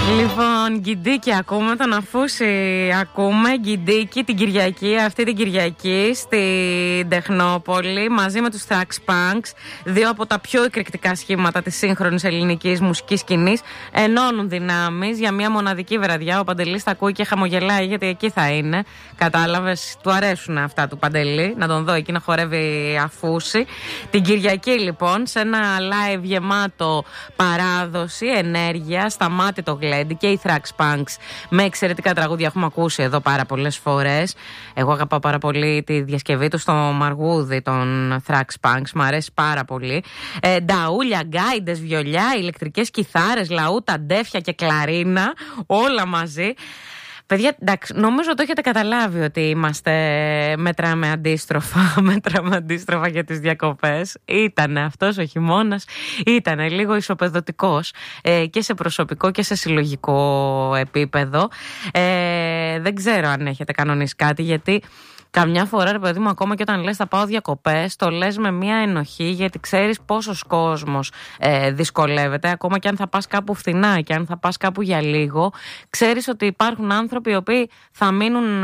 Λοιπόν, Γκιντίκι, ακούμε τον Αφούση. Ακούμε Γκιντίκι την Κυριακή, αυτή την Κυριακή στην Τεχνόπολη, μαζί με τους Thrax Punks. Δύο από τα πιο εκρηκτικά σχήματα της σύγχρονης ελληνικής μουσικής σκηνής. Ενώνουν δυνάμεις για μια μοναδική βραδιά. Ο Παντελής τα ακούει και χαμογελάει, γιατί εκεί θα είναι. Κατάλαβες, του αρέσουν αυτά του Παντελή. Να τον δω εκεί να χορεύει Αφούση. Την Κυριακή, λοιπόν, σε ένα live γεμάτο παράδοση, ενέργεια, στα μάτι το γλέντι, και οι Thrax Punks με εξαιρετικά τραγούδια. Έχουμε ακούσει εδώ πάρα πολλές φορές. Εγώ αγαπάω πάρα πολύ τη διασκευή του στο Μαργούδι των Thrax Punks. Μου αρέσει πάρα πολύ. Νταούλια, γκάιντες, βιολιά, ηλεκτρικές κιθάρες, λαούτα, ντέφια και κλαρίνα. Όλα μαζί. Παιδιά, εντάξει, νομίζω το έχετε καταλάβει ότι είμαστε μετράμε αντίστροφα για τις διακοπές. Ήτανε αυτός ο χειμώνας, ήτανε λίγο ισοπεδωτικός και σε προσωπικό και σε συλλογικό επίπεδο. Δεν ξέρω αν έχετε κανονίσει κάτι, γιατί καμιά φορά, ρε παιδί μου, ακόμα και όταν λες θα πάω διακοπές, το λες με μια ενοχή, γιατί ξέρεις πόσος κόσμος δυσκολεύεται. Ακόμα και αν θα πας κάπου φθηνά και αν θα πας κάπου για λίγο, ξέρεις ότι υπάρχουν άνθρωποι οι οποίοι θα μείνουν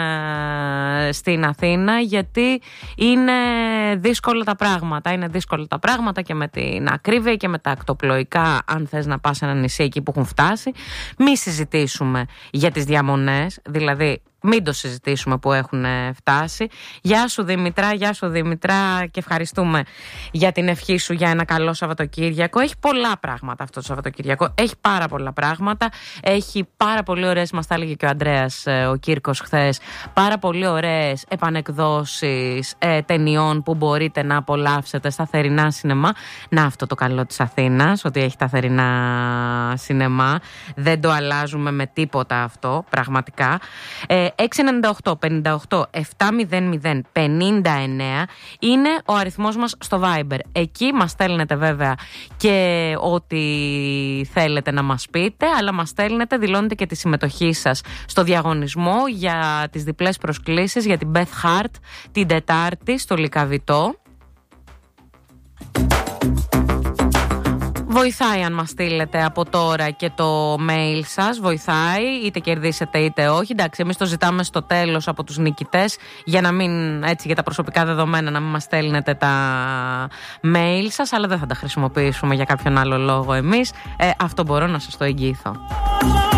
στην Αθήνα, γιατί είναι δύσκολα τα πράγματα. Είναι δύσκολα τα πράγματα και με την ακρίβεια και με τα ακτοπλοϊκά, αν θες να πας σε ένα νησί εκεί που έχουν φτάσει. Μη συζητήσουμε για τις διαμονές, δηλαδή μην το συζητήσουμε που έχουν φτάσει. Γεια σου Δημητρά, και ευχαριστούμε για την ευχή σου για ένα καλό Σαββατοκύριακο. Έχει πολλά πράγματα αυτό το Σαββατοκύριακο. Έχει πάρα πολλά πράγματα. Έχει πάρα πολύ ωραίες, μας τα έλεγε και ο Ανδρέας ο Κύρκος χθες, πάρα πολύ ωραίες επανεκδόσεις ταινιών που μπορείτε να απολαύσετε στα θερινά σινεμά. Να, αυτό το καλό της Αθήνας, ότι έχει τα θερινά σινεμά. Δεν το αλλάζουμε με τίποτα αυτό, πραγματικά. 698 58 700 59 είναι ο αριθμός μας στο Viber. Εκεί μας στέλνετε βέβαια και ό,τι θέλετε να μας πείτε, αλλά μας στέλνετε, δηλώνετε και τη συμμετοχή σας στο διαγωνισμό για τις διπλές προσκλήσεις για την Beth Hart την Τετάρτη στο Λυκαβητό. Βοηθάει αν μας στείλετε από τώρα και το mail σας, βοηθάει, είτε κερδίσετε είτε όχι. Εντάξει, εμείς το ζητάμε στο τέλος από τους νικητές, για να μην, έτσι, για τα προσωπικά δεδομένα, να μην μας στέλνετε τα mail σας, αλλά δεν θα τα χρησιμοποιήσουμε για κάποιον άλλο λόγο εμείς. Αυτό μπορώ να σας το εγγυηθώ.